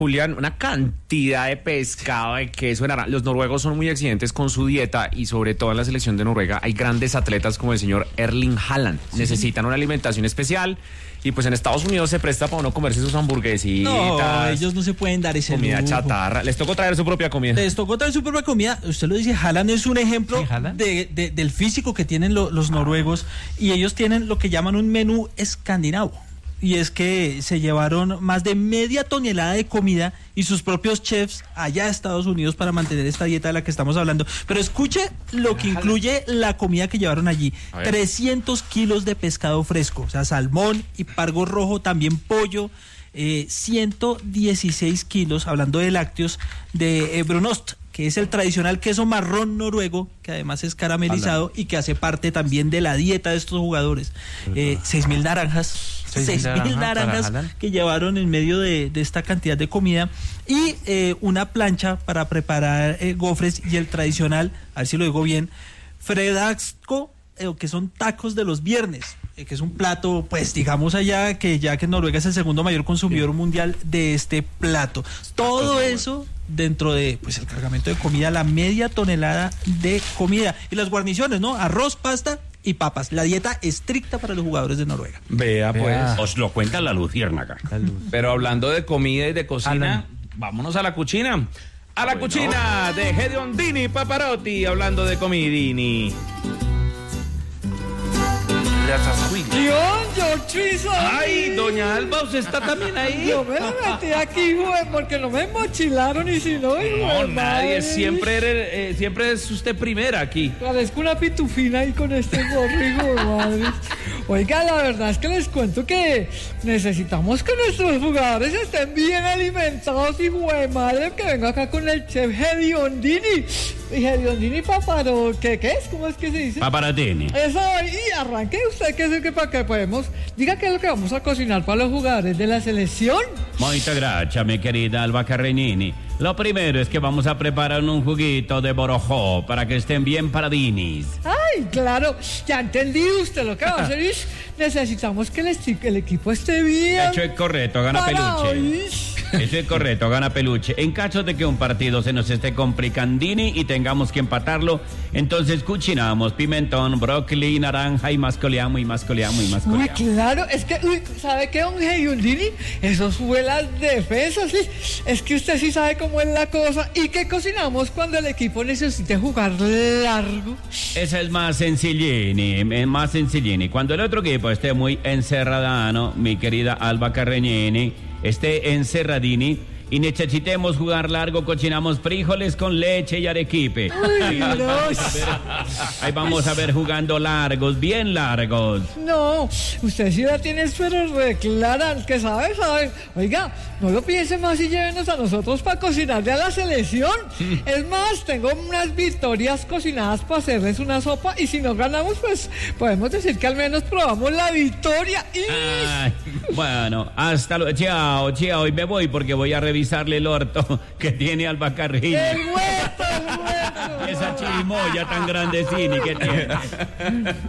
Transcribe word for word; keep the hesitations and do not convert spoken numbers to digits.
Julián, una cantidad de pescado, de queso, de naranja. Los noruegos son muy exigentes con su dieta y sobre todo en la selección de Noruega hay grandes atletas como el señor Erling Haaland. Sí. Necesitan una alimentación especial y pues en Estados Unidos se presta para uno comerse sus hamburguesitas. No, ellos no se pueden dar ese comida lujo. chatarra. Les tocó traer su propia comida. Les tocó traer su propia comida. Usted lo dice, Haaland es un ejemplo ¿Sí, de, de, del físico que tienen lo, los noruegos y ellos tienen lo que llaman un menú escandinavo. Y es que se llevaron más de media tonelada de comida y sus propios chefs allá a Estados Unidos para mantener esta dieta de la que estamos hablando. Pero escuche lo que incluye la comida que llevaron allí. trescientos kilos de pescado fresco, o sea, salmón y pargo rojo, también pollo, eh, ciento dieciséis kilos, hablando de lácteos, de eh, brunost, que es el tradicional queso marrón noruego, que además es caramelizado Hola. y que hace parte también de la dieta de estos jugadores. Eh, seis mil naranjas. Seis mil naranjas que llevaron en medio de, de esta cantidad de comida y eh, una plancha para preparar eh, gofres y el tradicional, a ver si lo digo bien, fredagsco, eh, que son tacos de los viernes, eh, que es un plato, pues digamos allá, que ya que Noruega es el segundo mayor consumidor sí. mundial de este plato. Todo tacos, eso bueno. dentro de pues el cargamento de comida, la media tonelada de comida y las guarniciones, ¿no? Arroz, pasta y papas, la dieta estricta para los jugadores de Noruega. Vea, pues. Vea. Os lo cuenta la luciérnaga. Pero hablando de comida y de cocina, Alan. vámonos a la cuchina. A la bueno. cuchina de Gedeon Dini Paparotti, hablando de comidini. Yo, yo, Ay, doña Alba, ¿usted está también ahí? Yo me metí aquí, güey, porque no me mochilaron y si no... No, nadie, siempre, eres, eh, siempre es usted primera aquí. Parezco una pitufina ahí con este gorro, hijo de madre. Oiga, la verdad es que les cuento que necesitamos que nuestros jugadores estén bien alimentados, hijo de madre, que venga acá con el chef Gedeon Dini. Gedeon Dini Paparotti, ¿qué, ¿qué es? ¿Cómo es que se dice? Paparotti. Eso, y arranque usted, que es que para que podemos... Diga qué es lo que vamos a cocinar para los jugadores de la selección. Muchas gracias, mi querida Alba Carreñini. Lo primero es que vamos a preparar un juguito de borojó para que estén bien paradinis. Ay, claro, ya entendí usted lo que va a hacer es necesitamos que el, el equipo esté bien. Eso es correcto, gana peluche. Eso es correcto, gana peluche. En caso de que un partido se nos esté complicandini y tengamos que empatarlo, entonces cocinamos pimentón, brócoli, naranja y mascoleamos y mascoleamos y mascoleamos. Uy, claro, es que, uy, ¿sabe qué, don Gedeon Dini? Eso sube las defensas, ¿sí? Es que usted sí sabe cómo es la cosa. ¿Y qué cocinamos cuando el equipo necesite jugar largo? Esa es más sencillini, más sencillini. Cuando el otro equipo esté muy encerradano, mi querida Alba Carreñini, esté encerradini y necesitemos jugar largo, cocinamos frijoles con leche y arequipe. Uy, Dios. Ahí vamos a ver jugando largos, bien largos. No, usted sí la tiene, pero reclara, que sabe, sabe. Oiga, no lo piense más y llévenos a nosotros para cocinarle a la selección. Es más, tengo unas victorias cocinadas para hacerles una sopa y si no ganamos, pues podemos decir que al menos probamos la victoria. Ay, bueno, hasta luego. Chao, chao. Hoy me voy porque voy a revisar el orto que tiene Alba Carreñini. ¡El huerto, el huerto! Y esa chirimoya tan grandecini que tiene.